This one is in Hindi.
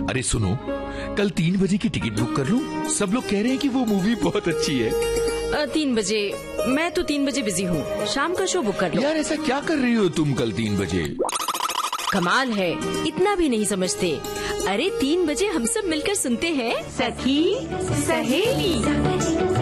अरे सुनो, कल 3 बजे की टिकट बुक कर लूं? सब लोग कह रहे हैं कि वो मूवी बहुत अच्छी है। 3 बजे? मैं तो 3 बजे बिजी हूँ, शाम का शो बुक कर लो। यार ऐसा क्या कर रही हो तुम कल 3 बजे? कमाल है, इतना भी नहीं समझते। अरे 3 बजे हम सब मिलकर सुनते हैं सखी सहेली।